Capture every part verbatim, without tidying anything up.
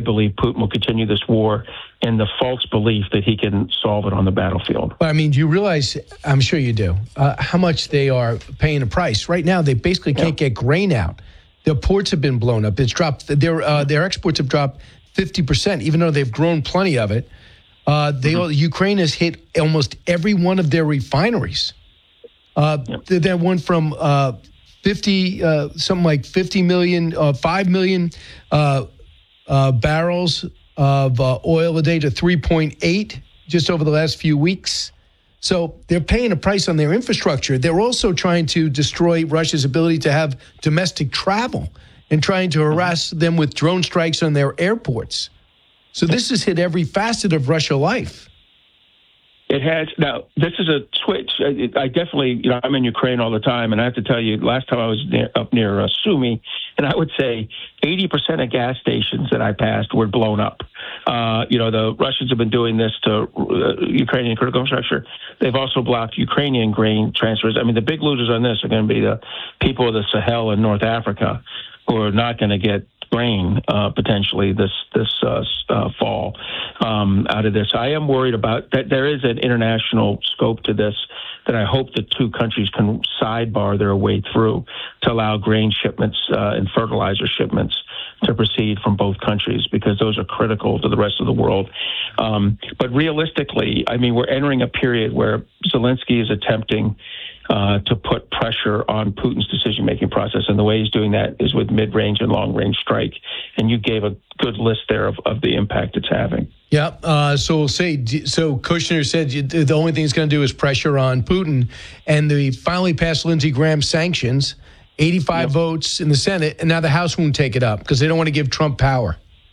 believe Putin will continue this war in the false belief that he can solve it on the battlefield. But I mean, do you realize, I'm sure you do, uh, how much they are paying a price? Right now, they basically can't yeah. get grain out. Their ports have been blown up. It's dropped. Their uh, their exports have dropped fifty percent, even though they've grown plenty of it. Uh, they mm-hmm. Ukraine has hit almost every one of their refineries. Uh, yep. That went from uh, fifty, uh, something like fifty million, uh, five million uh, uh, barrels of uh, oil a day to three point eight just over the last few weeks. So they're paying a price on their infrastructure. They're also trying to destroy Russia's ability to have domestic travel and trying to harass them with drone strikes on their airports. So this has hit every facet of Russia life. It has. Now, this is a switch. I, I definitely, you know, I'm in Ukraine all the time, and I have to tell you, last time I was near, up near uh, Sumy, and I would say eighty percent of gas stations that I passed were blown up. Uh, you know, the Russians have been doing this to uh, Ukrainian critical infrastructure. They've also blocked Ukrainian grain transfers. I mean, the big losers on this are going to be the people of the Sahel in North Africa, who are not going to get grain uh, potentially this this uh, uh, fall um, out of this. I am worried about that. There is an international scope to this that I hope the two countries can sidebar their way through to allow grain shipments uh, and fertilizer shipments to proceed from both countries, because those are critical to the rest of the world. Um, but realistically, I mean, we're entering a period where Zelensky is attempting Uh, to put pressure on Putin's decision-making process. And the way he's doing that is with mid-range and long-range strike. And you gave a good list there of, of the impact it's having. Yeah. Uh, so we'll say, so Kushner said the only thing he's going to do is pressure on Putin. And they finally passed Lindsey Graham sanctions, eighty-five yep. votes in the Senate. And now the House won't take it up because they don't want to give Trump power.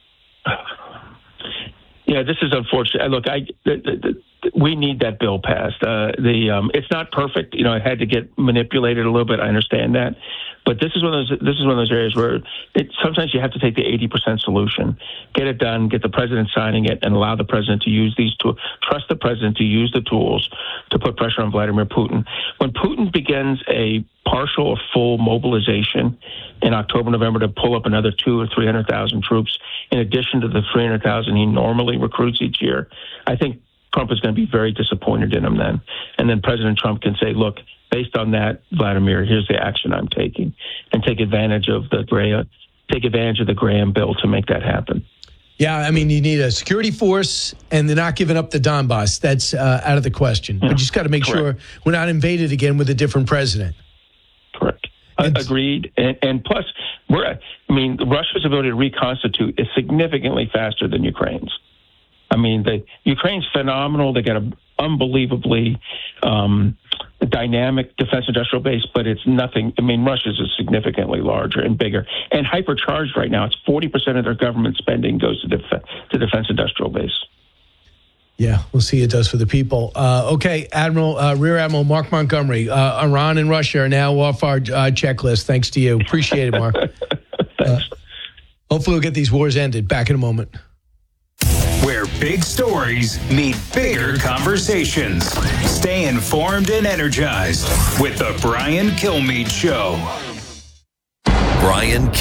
Yeah, this is unfortunate. Look, I the, the, the, we need that bill passed. Uh, the um, it's not perfect. You know, it had to get manipulated a little bit. I understand that, but this is one of those. This is one of those areas where it, sometimes you have to take the eighty percent solution, get it done, get the president signing it, and allow the president to use these tools. Trust the president to use the tools to put pressure on Vladimir Putin. When Putin begins a partial or full mobilization in October, November to pull up another two or three hundred thousand troops, in addition to the three hundred thousand he normally recruits each year, I think Trump is going to be very disappointed in him then. And then President Trump can say, look, based on that, Vladimir, here's the action I'm taking, and take advantage of the Graham, take advantage of the Graham bill to make that happen. Yeah, I mean, you need a security force, and they're not giving up the Donbass. That's uh, out of the question. Yeah. But you just got to make Correct. sure we're not invaded again with a different president. Correct. And, Agreed. And, and plus, we're, I mean, Russia's ability to reconstitute is significantly faster than Ukraine's. I mean, the Ukraine's phenomenal. They got an unbelievably um, dynamic defense industrial base, but it's nothing. I mean, Russia's is significantly larger and bigger and hypercharged right now. It's forty percent of their government spending goes to def- to defense industrial base. Yeah, we'll see what it does for the people. Uh, okay, Admiral, uh, Rear Admiral Mark Montgomery, uh, Iran and Russia are now off our uh, checklist. Thanks to you. Appreciate it, Mark. Thanks. Uh, hopefully we'll get these wars ended. Back in a moment. Where big stories meet bigger conversations. Stay informed and energized with the Brian Kilmeade Show. Brian